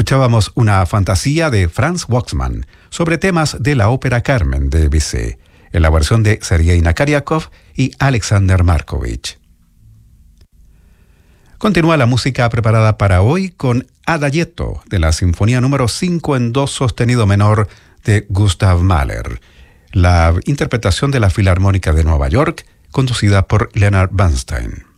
Escuchábamos una fantasía de Franz Waxman sobre temas de la ópera Carmen de Bizet, en la versión de Sergei Nakarjakov y Alexander Markovich. Continúa la música preparada para hoy con Adagietto, de la Sinfonía número 5 en Do sostenido menor de Gustav Mahler, la interpretación de la Filarmónica de Nueva York, conducida por Leonard Bernstein.